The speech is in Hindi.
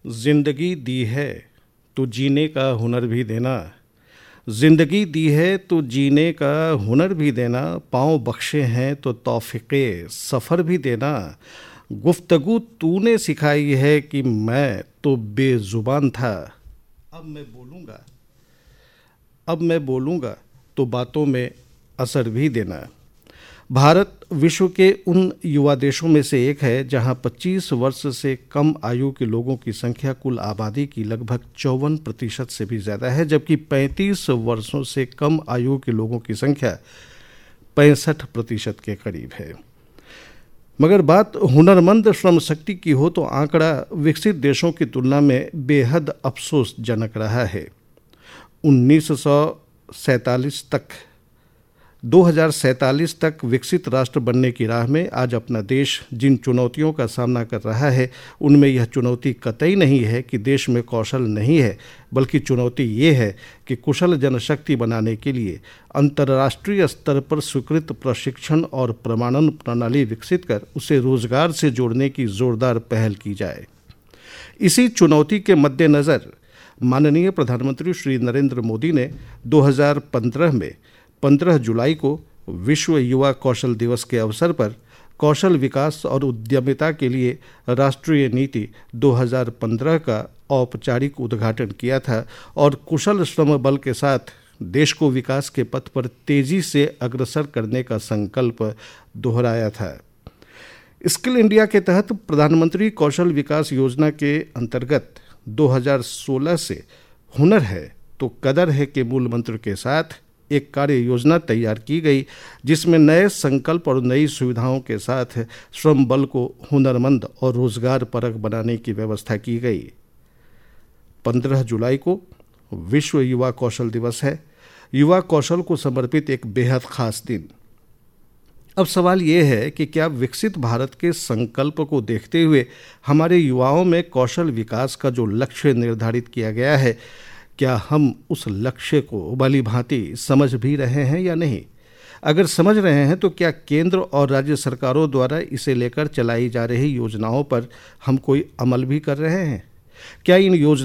जिंदगी दी है तो जीने का हुनर भी देना। जिंदगी दी है तो जीने का हुनर भी देना। पाँव बख्शे हैं तो तौफीक़े सफ़र भी देना। गुफ्तगू तूने सिखाई है कि मैं तो बेज़ुबान था। अब मैं बोलूँगा तो बातों में असर भी देना। भारत विश्व के उन युवा देशों में से एक है जहां 25 वर्ष से कम आयु के लोगों की संख्या कुल आबादी की लगभग 54% से भी ज़्यादा है, जबकि 35 वर्षों से कम आयु के लोगों की संख्या 65% के करीब है। मगर बात हुनरमंद श्रम शक्ति की हो तो आंकड़ा विकसित देशों की तुलना में बेहद अफसोसजनक रहा है। 2047 तक विकसित राष्ट्र बनने की राह में आज अपना देश जिन चुनौतियों का सामना कर रहा है, उनमें यह चुनौती कतई नहीं है कि देश में कौशल नहीं है, बल्कि चुनौती ये है कि कुशल जनशक्ति बनाने के लिए अंतर्राष्ट्रीय स्तर पर स्वीकृत प्रशिक्षण और प्रमाणन प्रणाली विकसित कर उसे रोजगार से जोड़ने की जोरदार पहल की जाए। इसी चुनौती के मद्देनज़र माननीय प्रधानमंत्री श्री नरेंद्र मोदी ने 2015 में 15 जुलाई को विश्व युवा कौशल दिवस के अवसर पर कौशल विकास और उद्यमिता के लिए राष्ट्रीय नीति 2015 का औपचारिक उद्घाटन किया था और कुशल श्रम बल के साथ देश को विकास के पथ पर तेजी से अग्रसर करने का संकल्प दोहराया था। स्किल इंडिया के तहत प्रधानमंत्री कौशल विकास योजना के अंतर्गत 2016 से हुनर है तो कदर है के मूल मंत्र के साथ एक कार्य योजना तैयार की गई, जिसमें नए संकल्प और नई सुविधाओं के साथ श्रम बल को हुनरमंद और रोजगार परक बनाने की व्यवस्था की गई। 15 जुलाई को विश्व युवा कौशल दिवस है, युवा कौशल को समर्पित एक बेहद खास दिन। अब सवाल ये है कि क्या विकसित भारत के संकल्प को देखते हुए हमारे युवाओं में कौशल विकास का जो लक्ष्य निर्धारित किया गया है, क्या हम उस लक्ष्य को भली भांति समझ भी रहे हैं या नहीं? अगर समझ रहे हैं तो क्या केंद्र और राज्य सरकारों द्वारा इसे लेकर चलाई जा रही योजनाओं पर हम कोई अमल भी कर रहे हैं? क्या इन योजनाओं